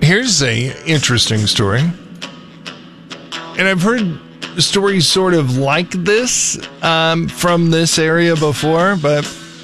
Here's a interesting story. And I've heard stories sort of like this from this area before, but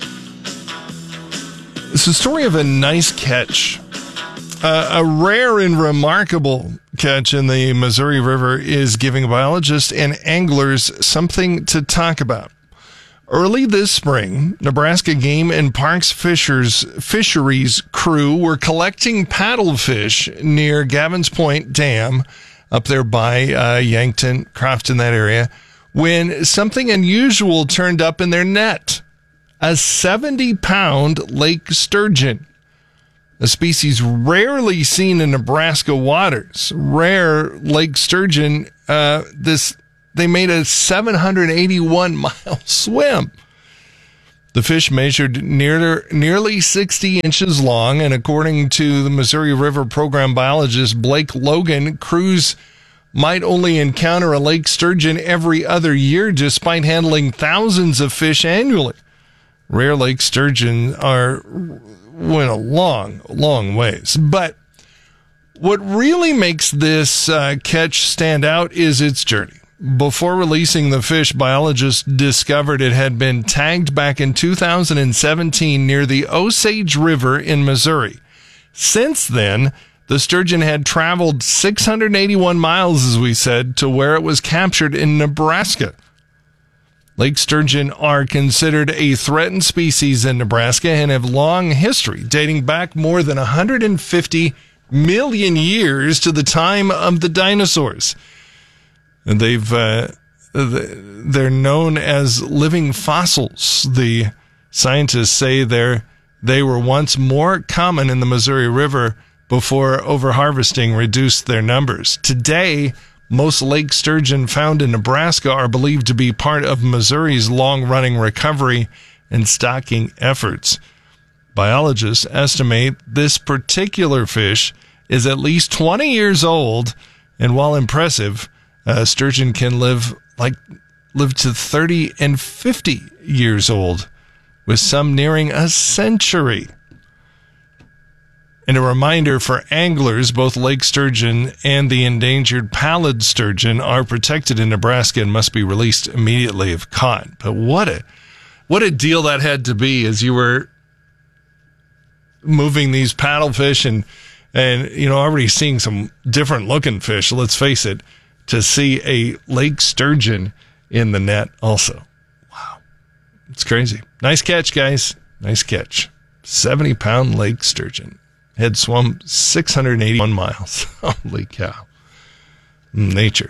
it's a story of a nice catch. A rare and remarkable catch in the Missouri River is giving biologists and anglers something to talk about. Early this spring, Nebraska Game and Parks fisheries crew were collecting paddlefish near Gavin's Point Dam up there by Yankton, Crofton, that area, when something unusual turned up in their net. A 70-pound lake sturgeon, a species rarely seen in Nebraska waters. Rare lake sturgeon, they made a 781-mile swim. The fish measured nearly 60 inches long, and according to the Missouri River program biologist Blake Logan, crews might only encounter a lake sturgeon every other year despite handling thousands of fish annually. Rare lake sturgeon went a long ways. But what really makes this catch stand out is its journey. Before releasing the fish, biologists discovered it had been tagged back in 2017 near the Osage River in Missouri. Since then, the sturgeon had traveled 681 miles, as we said, to where it was captured in Nebraska. Lake sturgeon are considered a threatened species in Nebraska and have long history, dating back more than 150 million years to the time of the dinosaurs. And they're known as living fossils. The scientists say they were once more common in the Missouri River before overharvesting reduced their numbers. Today, most lake sturgeon found in Nebraska are believed to be part of Missouri's long-running recovery and stocking efforts. Biologists estimate this particular fish is at least 20 years old, and while impressive, sturgeon can live to 30 and 50 years old, with some nearing a century. And a reminder for anglers, both lake sturgeon and the endangered pallid sturgeon are protected in Nebraska and must be released immediately if caught. But what a deal that had to be as you were moving these paddlefish and already seeing some different looking fish. Let's face it, to see a lake sturgeon in the net also. Wow. It's crazy. Nice catch, guys. Nice catch. 70-pound lake sturgeon. Had swum 681 miles. Holy cow. Nature.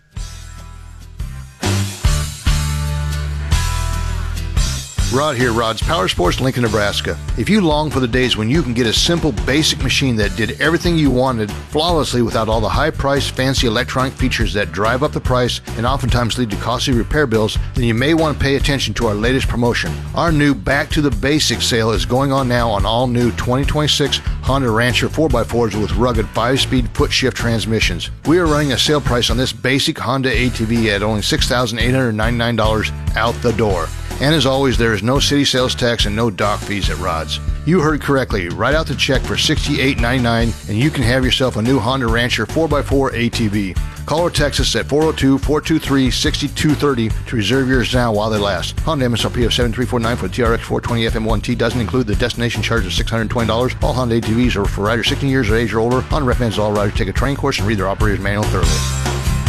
Rod here, Rod's Power Sports, Lincoln, Nebraska. If you long for the days when you can get a simple, basic machine that did everything you wanted flawlessly without all the high-priced, fancy electronic features that drive up the price and oftentimes lead to costly repair bills, then you may want to pay attention to our latest promotion. Our new Back to the Basics sale is going on now on all new 2026 Honda Rancher 4x4s with rugged 5-speed foot-shift transmissions. We are running a sale price on this basic Honda ATV at only $6,899 out the door. And as always, there is no city sales tax and no dock fees at Rod's. You heard correctly. Write out the check for $68.99 and you can have yourself a new Honda Rancher 4x4 ATV. Call or text us at 402-423-6230 to reserve yours now while they last. Honda MSRP of $7,349 for the TRX 420 FM1T doesn't include the destination charge of $620. All Honda ATVs are for riders 16 years of age or older. Honda recommends all riders take a training course and read their operator's manual thoroughly.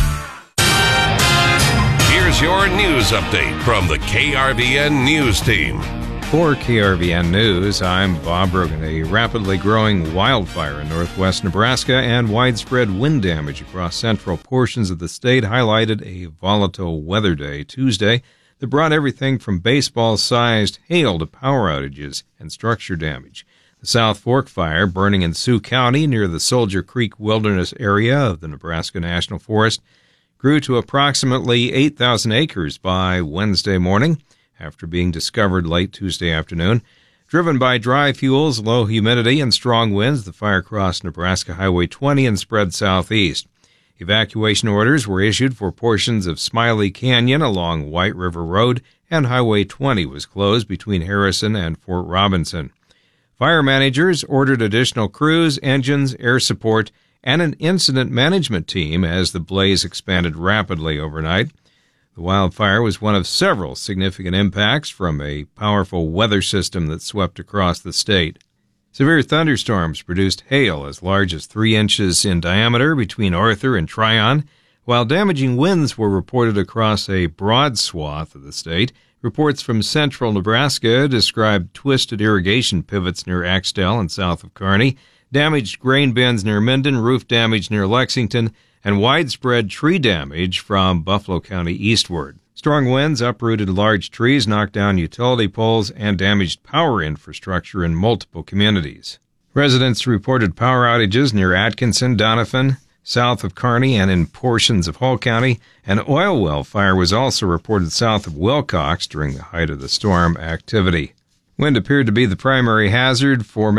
Here's your news update from the KRVN News Team. For KRVN News, I'm Bob Rogan. A rapidly growing wildfire in northwest Nebraska and widespread wind damage across central portions of the state highlighted a volatile weather day Tuesday that brought everything from baseball-sized hail to power outages and structure damage. The South Fork Fire, burning in Sioux County near the Soldier Creek Wilderness area of the Nebraska National Forest, grew to approximately 8,000 acres by Wednesday morning after being discovered late Tuesday afternoon. Driven by dry fuels, low humidity, and strong winds, the fire crossed Nebraska Highway 20 and spread southeast. Evacuation orders were issued for portions of Smiley Canyon along White River Road, and Highway 20 was closed between Harrison and Fort Robinson. Fire managers ordered additional crews, engines, air support, and an incident management team as the blaze expanded rapidly overnight. The wildfire was one of several significant impacts from a powerful weather system that swept across the state. Severe thunderstorms produced hail as large as 3 inches in diameter between Arthur and Tryon, while damaging winds were reported across a broad swath of the state. Reports from central Nebraska described twisted irrigation pivots near Axtell and south of Kearney, damaged grain bins near Minden, roof damage near Lexington, and widespread tree damage from Buffalo County eastward. Strong winds uprooted large trees, knocked down utility poles, and damaged power infrastructure in multiple communities. Residents reported power outages near Atkinson, Doniphan, south of Kearney, and in portions of Hull County. An oil well fire was also reported south of Wilcox during the height of the storm activity. Wind appeared to be the primary hazard for